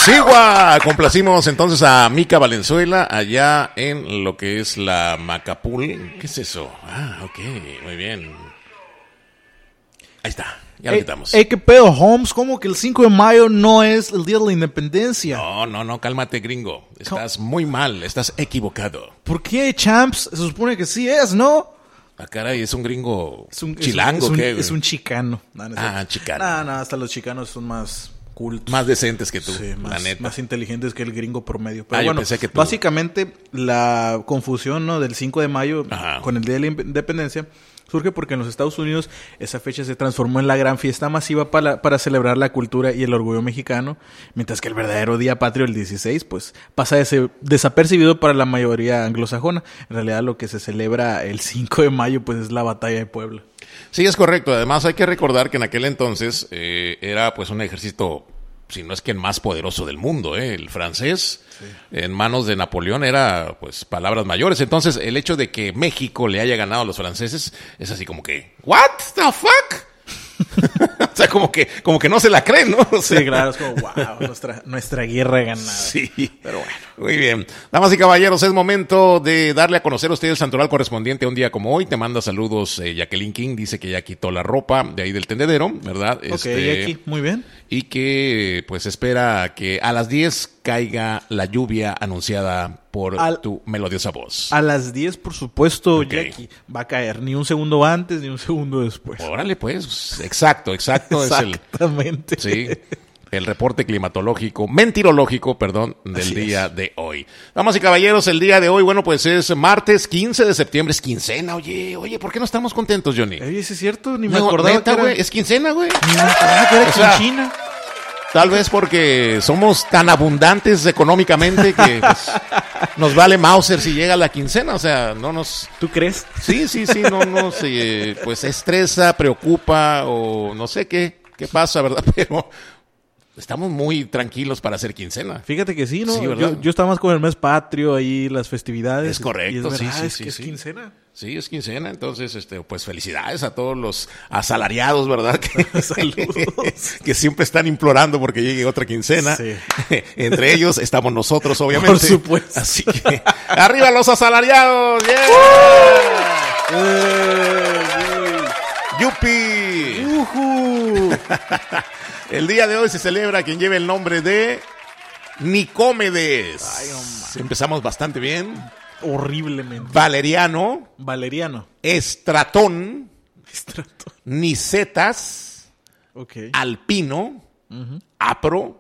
Sigua. Complacimos entonces a Mica Valenzuela allá en lo que es la Macapul. ¿Qué es eso? Ah, ok, muy bien. Ahí está, ya lo quitamos. ¿Qué pedo, Holmes? ¿Cómo que el 5 de mayo no es el día de la independencia? No, cálmate, gringo. Estás muy mal, estás equivocado. ¿Por qué, champs? Se supone que sí es, ¿no? Ah, caray, es un gringo chilango, ¿qué? Es un chicano. Chicano. No, hasta los chicanos son más cultos. Más decentes que tú, sí, la neta. Más inteligentes que el gringo promedio. Pero yo bueno, pensé que tú. Básicamente la confusión, ¿no?, del 5 de mayo con el Día de la Independencia surge porque en los Estados Unidos esa fecha se transformó en la gran fiesta masiva para celebrar la cultura y el orgullo mexicano, mientras que el verdadero día patrio, el 16, pues pasa desapercibido para la mayoría anglosajona. En realidad lo que se celebra el 5 de mayo pues es la batalla de Puebla. Sí, es correcto. Además hay que recordar que en aquel entonces era pues un ejército, si no es que el más poderoso del mundo, el francés, sí, en manos de Napoleón era pues palabras mayores. Entonces el hecho de que México le haya ganado a los franceses es así como que, ¿what the fuck? O sea, como que no se la creen, ¿no? O sea, sí, claro, es como, wow, nuestra guerra ganada. Sí, pero bueno. Muy bien. Damas y caballeros, es momento de darle a conocer a usted el santoral correspondiente a un día como hoy. Te manda saludos Jacqueline King, dice que ya quitó la ropa de ahí del tendedero, ¿verdad? Ok, Jackie, muy bien. Y que pues espera que a las 10 caiga la lluvia anunciada por tu melodiosa voz. A las 10, por supuesto, Jackie, va a caer. Ni un segundo antes, ni un segundo después. Órale, pues. Exacto. Exactamente. Sí, el reporte mentirológico, del Así día de hoy. Damas y caballeros, el día de hoy, bueno, pues es martes 15 de septiembre, es quincena. Oye, ¿por qué no estamos contentos, Johnny? ¿Es cierto? Ni me acordaba. Neta, güey, es quincena, güey. Ni me acordaba que era China. Tal vez porque somos tan abundantes económicamente que pues, nos vale Mauser si llega la quincena, o sea, no nos... ¿Tú crees? Sí, no nos pues estresa, preocupa o no sé qué pasa, ¿verdad? Pero estamos muy tranquilos para hacer quincena. Fíjate que sí, ¿no? Sí, ¿verdad? Yo estaba más con el mes patrio ahí, las festividades. Es correcto, y es verdad, sí. Es quincena. Sí, es quincena, entonces, pues felicidades a todos los asalariados, ¿verdad? Saludos. Que siempre están implorando porque llegue otra quincena. Sí. Entre ellos estamos nosotros, obviamente. Por supuesto. Así que, ¡arriba los asalariados! ¡Yeah! ¡Yupi! El día de hoy se celebra quien lleve el nombre de Nicómedes. Ay, no, empezamos bastante bien. Horriblemente. Valeriano. Estratón. Nicetas. Okay. Alpino. Apro.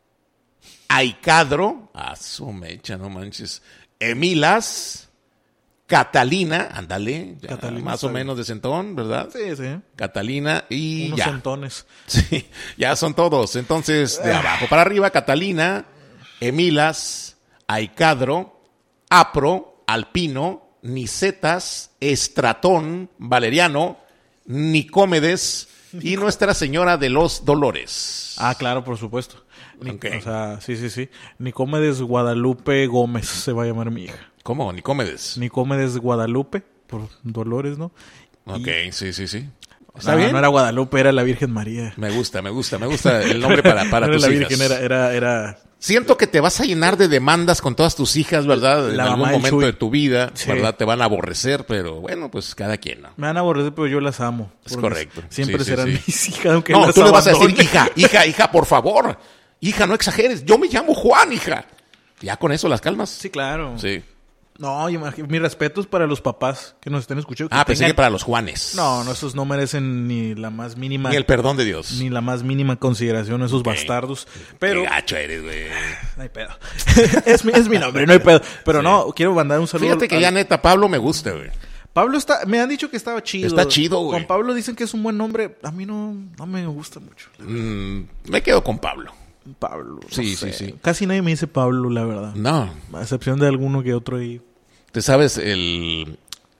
Aicadro. A su mecha, no manches. Emilas. Catalina. Ándale. Catalina más o menos de centón, ¿verdad? Sí. Catalina y unos ya. centones. Sí, ya son todos. Entonces, de abajo para arriba, Catalina, Emilas, Aicadro, Apro, Alpino, Nicetas, Estratón, Valeriano, Nicómedes y Nuestra Señora de los Dolores. Ah, claro, por supuesto. Okay. O sea, sí. Nicómedes Guadalupe Gómez se va a llamar mi hija. ¿Cómo? ¿Nicómedes? Nicómedes Guadalupe, por Dolores, ¿no? Ok, sí. ¿Está bien? No era Guadalupe, era la Virgen María. Me gusta el nombre para no tus la hijas. Virgen, era... Siento que te vas a llenar de demandas con todas tus hijas, ¿verdad? En algún momento Chuy. de tu vida, sí, ¿verdad? Te van a aborrecer, pero bueno, pues cada quien, ¿no? Me van a aborrecer, pero yo las amo. Es correcto. Siempre serán mis hijas, aunque no, las tú le vas a abandone. decir, hija, por favor. Hija, no exageres. Yo me llamo Juan, hija. Ya con eso las calmas. Sí, claro. Sí. No, mis respetos para los papás que nos estén escuchando. Pensé que para los Juanes. No, esos no merecen ni la más mínima... Ni el perdón de Dios. Ni la más mínima consideración, esos bastardos. Pero... Qué gacho eres, güey. No hay pedo. es mi nombre, no hay pedo. Pero no, quiero mandar un saludo. Fíjate que ya neta, Pablo me gusta, güey. Pablo me han dicho que estaba chido. Está chido, güey. Con Pablo dicen que es un buen nombre. A mí no me gusta mucho. Me quedo con Pablo. Pablo. Sí. Casi nadie me dice Pablo, la verdad. No. A excepción de alguno que otro ahí. ¿Te sabes el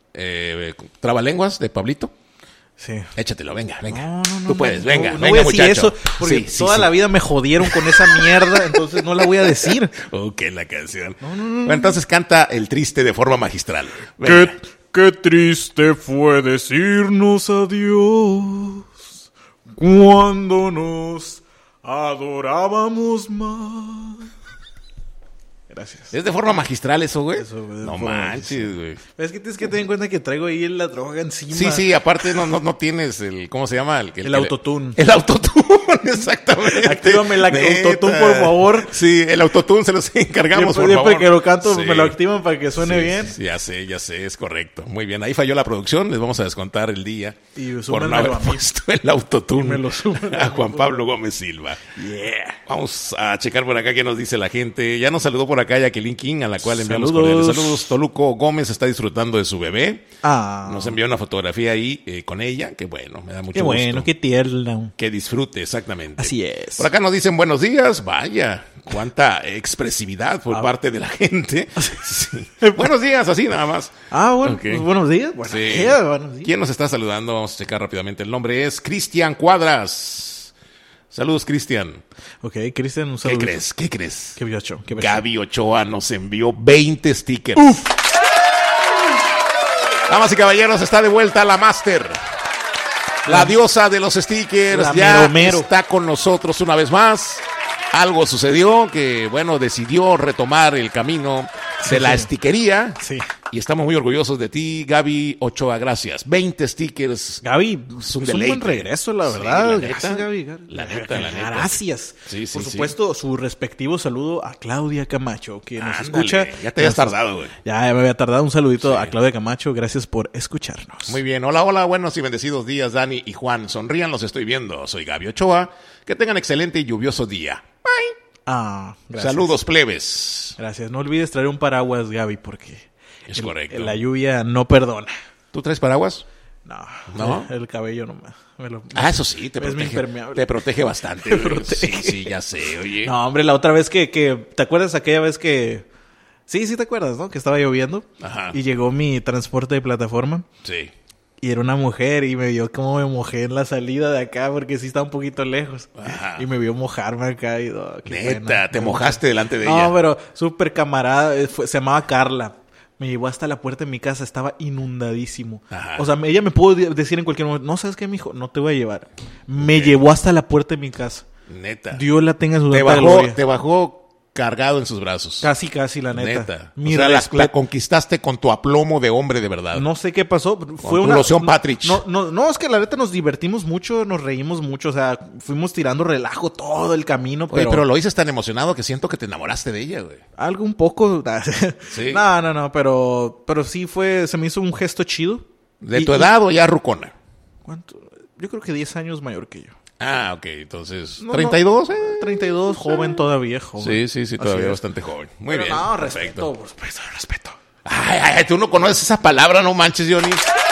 trabalenguas de Pablito? Sí. Échatelo, venga. No, Tú puedes, venga, no voy a decir muchacho. eso, porque toda la vida me jodieron con esa mierda, entonces no la voy a decir. Qué la canción. No. Bueno, entonces canta El Triste de forma magistral. Qué triste fue decirnos adiós cuando nos adorábamos más. Gracias. ¿Es de forma magistral eso, güey? Eso, güey, no manches, güey. Es que tienes que tener en cuenta que traigo ahí la droga encima. Sí, aparte no tienes el... ¿Cómo se llama? El autotune. El autotune, exactamente. Actívame el autotune, por favor. Sí, el autotune se los encargamos, por Siempre favor. que lo canto, me lo activan para que suene bien. Sí, ya sé, es correcto. Muy bien, ahí falló la producción, les vamos a descontar el día y por no haber puesto el autotune me lo suben a Juan Pablo Gómez Silva. Yeah. Vamos a checar por acá qué nos dice la gente. Ya nos saludó por acá Jacqueline King, a la cual enviamos cordiales saludos. Toluco Gómez está disfrutando de su bebé. Nos envió una fotografía ahí con ella, que bueno, me da mucho gusto. Qué bueno, qué tierno. Que disfrute, exactamente. Así es. Por acá nos dicen buenos días, vaya, cuánta expresividad por parte de la gente. Sí. Buenos días, así nada más. Bueno, pues buenos días. Buenos días. ¿Quién nos está saludando? Vamos a checar rápidamente. El nombre es Cristian Cuadras. Saludos, Cristian. Ok, Cristian, un saludo. ¿Qué crees? ¿Qué vio? Gaby Ochoa nos envió 20 stickers. ¡Uf! Damas y caballeros, está de vuelta la Master. La diosa de los stickers ya está con nosotros una vez más. Algo sucedió que, bueno, decidió retomar el camino de la stickería. Sí. Y estamos muy orgullosos de ti, Gaby Ochoa. Gracias. 20 stickers. Gaby, es un buen regreso, la verdad. Sí, gracias, Gaby. La neta. Gracias. Sí, por supuesto, su respectivo saludo a Claudia Camacho, que nos escucha. Ya te habías tardado, güey. Ya me había tardado. Un saludito a Claudia Camacho. Gracias por escucharnos. Muy bien. Hola, buenos y bendecidos días, Dani y Juan. Sonrían, los estoy viendo. Soy Gaby Ochoa. Que tengan excelente y lluvioso día. Bye. Gracias. Saludos, plebes. Gracias. No olvides traer un paraguas, Gaby, porque es correcto. La lluvia no perdona. ¿Tú traes paraguas? No. El cabello nomás. Eso sí, te protege. Impermeable. Te protege bastante. Te protege. Sí, ya sé, oye. No, hombre, la otra vez que ¿te acuerdas aquella vez que... Sí, te acuerdas, ¿no? Que estaba lloviendo. Ajá. Y llegó mi transporte de plataforma. Sí. Y era una mujer y me vio cómo me mojé en la salida de acá porque sí estaba un poquito lejos. Ajá. Y me vio mojarme acá y... Neta, te mojaste delante de ella. No, pero súper camarada. Se llamaba Carla. Me llevó hasta la puerta de mi casa. Estaba inundadísimo. Ajá. O sea, ella me pudo decir en cualquier momento, no, ¿sabes qué, mijo? No te voy a llevar. Me llevó hasta la puerta de mi casa. Neta. Dios la tenga en su santa gloria. Te bajó cargado en sus brazos. Casi, la neta. Mira, la conquistaste con tu aplomo de hombre de verdad. No sé qué pasó. Fue una loción Patrick. No, es que la neta nos divertimos mucho, nos reímos mucho. O sea, fuimos tirando relajo todo el camino. Pero lo dices tan emocionado que siento que te enamoraste de ella, güey. Algo un poco. ¿Sí? No, pero sí se me hizo un gesto chido. ¿De tu edad o ya rucona? ¿Cuánto? Yo creo que 10 años mayor que yo. Ok, entonces... ¿32? 32, joven todavía, joven. Sí, todavía bastante joven. Muy bien. No, respeto, por supuesto, respeto. Ay, tú no conoces esa palabra, no manches, Johnny.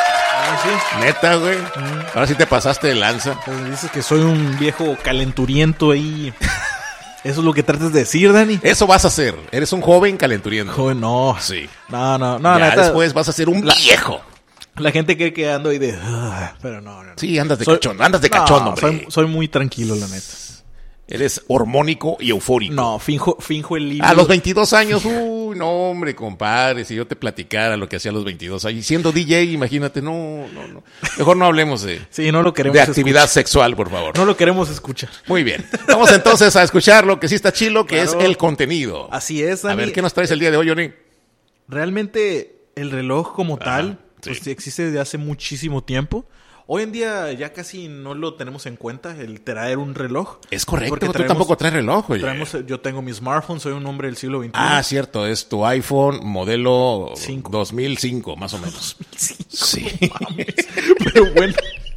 Sí. Neta, güey. Ahora sí te pasaste de lanza. Pues dices que soy un viejo calenturiento ahí. ¿Eso es lo que tratas de decir, Dani? Eso vas a hacer. Eres un joven calenturiento. Joven, no. Sí. No. Ya neta, después vas a ser un viejo. La gente cree que ando ahí de... pero no. Sí, andas de cachondo, hombre. Soy muy tranquilo, la neta. Eres hormónico y eufórico. No, finjo el libro. A los 22 años, no, hombre, compadre, si yo te platicara lo que hacía a los 22 años. Y siendo DJ, imagínate, no. Mejor no hablemos de... Sí, no lo queremos de actividad sexual, por favor. No lo queremos escuchar. Muy bien. Vamos entonces a escuchar lo que sí está chilo, que es el contenido. Así es, Dani. A ver, ¿qué nos traes el día de hoy, Johnny? Realmente, el reloj como tal... Pues existe desde hace muchísimo tiempo. Hoy en día ya casi no lo tenemos en cuenta, el traer un reloj. Es correcto, tú tampoco traes reloj, oye. Yo tengo mi smartphone, soy un hombre del siglo XXI. Cierto, es tu iPhone modelo 2005, más o menos. 2005, sí. Mames. Pero bueno.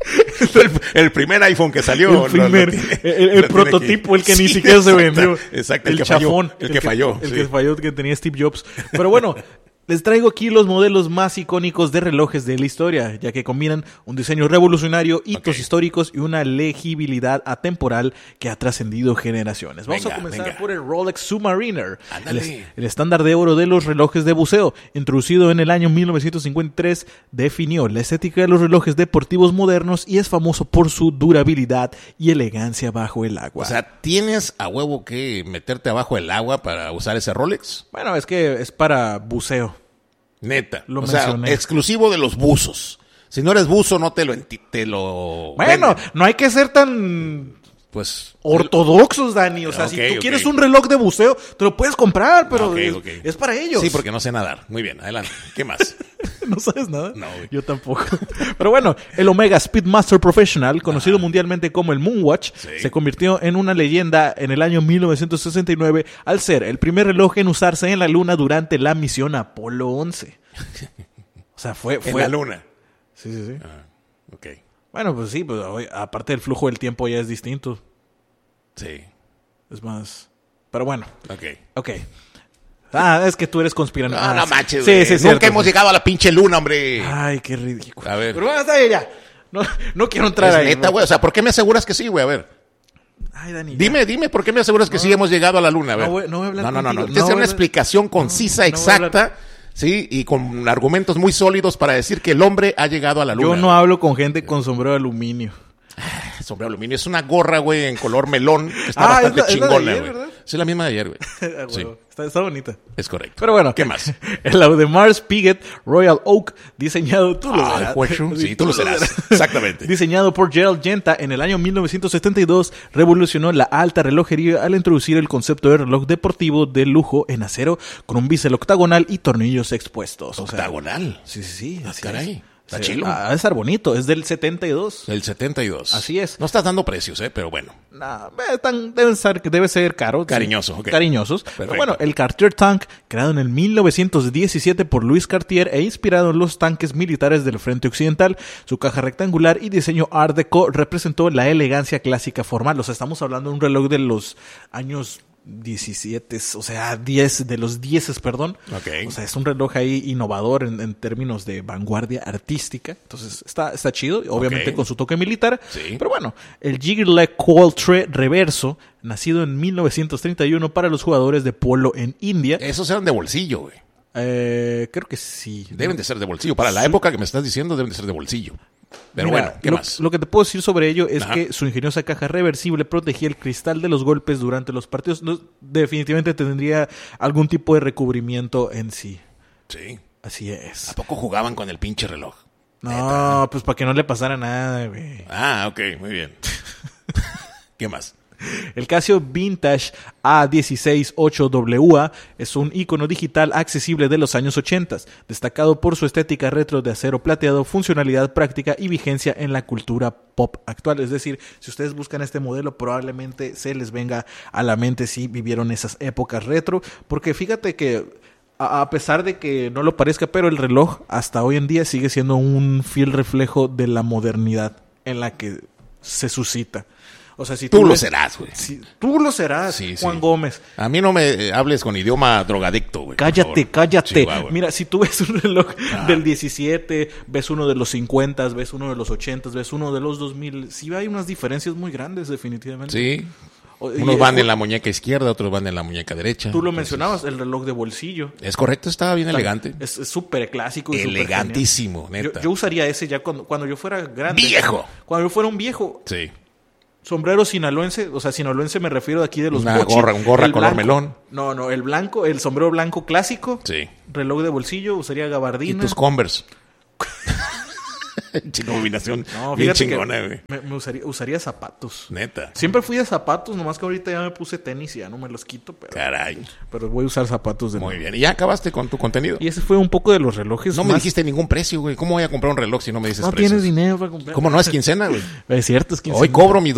el primer iPhone que salió. El prototipo, el que ni siquiera se vendió. Exacto, el chafón. El que falló. El que falló, que tenía Steve Jobs. Pero bueno... Les traigo aquí los modelos más icónicos de relojes de la historia, ya que combinan un diseño revolucionario, hitos históricos y una legibilidad atemporal que ha trascendido generaciones. Vamos a comenzar por el Rolex Submariner, el estándar de oro de los relojes de buceo, introducido en el año 1953, definió la estética de los relojes deportivos modernos y es famoso por su durabilidad y elegancia bajo el agua. O sea, ¿tienes a huevo que meterte abajo del agua para usar ese Rolex? Bueno, es que es para buceo. Neta. Lo mencioné. Exclusivo de los buzos. Si no eres buzo, no te lo Bueno, no hay que ser tan Pues... ortodoxos, Dani. O sea, si tú quieres un reloj de buceo, te lo puedes comprar, pero es para ellos. Sí, porque no sé nadar. Muy bien, adelante. ¿Qué más? ¿No sabes nada? No, güey. Yo tampoco. Pero bueno, el Omega Speedmaster Professional, conocido mundialmente como el Moonwatch, se convirtió en una leyenda en el año 1969 al ser el primer reloj en usarse en la Luna durante la misión Apolo 11. O sea, fue... En la Luna. Sí. Ok. Bueno, pues sí, pues, aparte del flujo del tiempo ya es distinto. Sí. Es más... Pero bueno. Ok. Es que tú eres conspiranoico. No manches, sí. Nunca hemos llegado a la pinche Luna, hombre. Ay, qué ridículo. A ver. Pero bueno, está bien ya. No quiero entrar es ahí. Neta, güey. O sea, ¿por qué me aseguras que sí, güey? A ver. Ay, Dani. Dime, ¿por qué me aseguras que sí hemos llegado a la Luna? A ver. No voy a hablar No. contigo. Tienes que hacer una explicación concisa, exacta, sí, y con argumentos muy sólidos para decir que el hombre ha llegado a la Luna. Yo no hablo con gente con sombrero de aluminio. Sombrero de aluminio. Es una gorra, güey, en color melón. Que está bastante chingona, güey. Es la misma de ayer, güey. Sí. Está bonita. Es correcto. Pero bueno. ¿Qué más? El Audemars Piguet Royal Oak, diseñado... Tú lo serás. Sí, tú lo serás. Exactamente. Diseñado por Gerald Genta en el año 1972, revolucionó la alta relojería al introducir el concepto de reloj deportivo de lujo en acero con un bisel octagonal y tornillos expuestos. ¿Octagonal? Sí. Caray. Está chilo. Va a estar bonito. Es del 72. Del 72. Así es. No estás dando precios, pero bueno. Debe ser caro. Cariñoso, sí. Okay. Cariñosos. Perfecto. Pero bueno, el Cartier Tank, creado en el 1917 por Louis Cartier e inspirado en los tanques militares del Frente Occidental, su caja rectangular y diseño Art Deco representó la elegancia clásica formal. O sea, estamos hablando de un reloj de los años 17, o sea, 10, de los 10, perdón. Okay. O sea, es un reloj ahí innovador en términos de vanguardia artística. Entonces, está chido, obviamente con su toque militar. Sí. Pero bueno, el Jiggler Qualtre reverso, nacido en 1931 para los jugadores de polo en India. Esos eran de bolsillo, güey. Creo que sí. Deben de ser de bolsillo. Para la época que me estás diciendo, deben de ser de bolsillo. Pero mira, bueno, ¿qué más? Lo que te puedo decir sobre ello es que su ingeniosa caja reversible protegía el cristal de los golpes durante los partidos. Definitivamente tendría algún tipo de recubrimiento en sí. Sí. Así es. ¿A poco jugaban con el pinche reloj? No, ¿Neta? pues para que no le pasara nada, güey. Ok, muy bien. ¿Qué más? El Casio Vintage A168WA es un icono digital accesible de los años 80, destacado por su estética retro de acero plateado, funcionalidad práctica y vigencia en la cultura pop actual. Es decir, si ustedes buscan este modelo, probablemente se les venga a la mente si vivieron esas épocas retro, porque fíjate que a pesar de que no lo parezca, pero el reloj hasta hoy en día sigue siendo un fiel reflejo de la modernidad en la que se suscita. O sea, si tú lo serás, güey. Si tú lo serás, Juan Gómez. A mí no me hables con idioma drogadicto, güey. Cállate. Chihuahua. Mira, si tú ves un reloj del 17, ves uno de los 50, ves uno de los 80, ves uno de los 2000, sí hay unas diferencias muy grandes, definitivamente. Sí. Unos van en la muñeca izquierda, otros van en la muñeca derecha. Tú lo mencionabas, el reloj de bolsillo. Es correcto, estaba bien elegante. Es súper clásico y elegantísimo, neta. Yo usaría ese ya cuando yo fuera grande. ¡Viejo! Cuando yo fuera un viejo. Sí. Sombrero sinaloense, o sea, sinaloense me refiero de aquí de los un gorra color melón. No, el blanco, el sombrero blanco clásico. Sí. Reloj de bolsillo, usaría gabardina. Y tus Converse. Combinación bien chingona, güey. Me usaría zapatos. Neta. Siempre fui de zapatos, nomás que ahorita ya me puse tenis y ya no me los quito. Caray. Pero voy a usar zapatos de nuevo. Muy bien. ¿Y ya acabaste con tu contenido? Y ese fue un poco de los relojes. No me dijiste ningún precio, güey. ¿Cómo voy a comprar un reloj si no me dices precios? No tienes dinero para comprar. ¿Cómo no es quincena, güey? Es cierto, es quincena. Hoy cobro mi